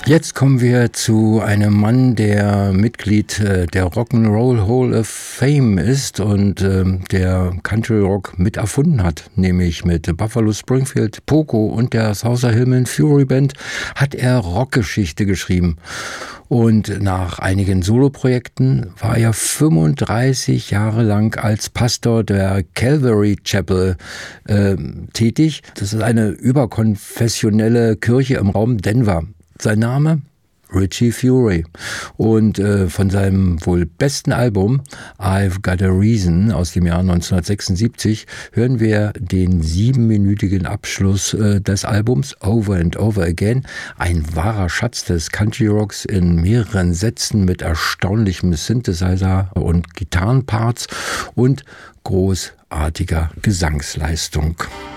Jetzt kommen wir zu einem Mann, der Mitglied der Rock'n'Roll Hall of Fame ist und der Country Rock mit erfunden hat, nämlich mit Buffalo Springfield, Poco und der Souther Hillman Fury Band hat er Rockgeschichte geschrieben. Und nach einigen Soloprojekten war er 35 Jahre lang als Pastor der Calvary Chapel tätig. Das ist eine überkonfessionelle Kirche im Raum Denver. Sein Name? Richie Furay. Und von seinem wohl besten Album I've Got a Reason aus dem Jahr 1976 hören wir den 7-minütigen Abschluss des Albums Over and Over Again. Ein wahrer Schatz des Country Rocks in mehreren Sätzen mit erstaunlichem Synthesizer und Gitarrenparts und großartiger Gesangsleistung.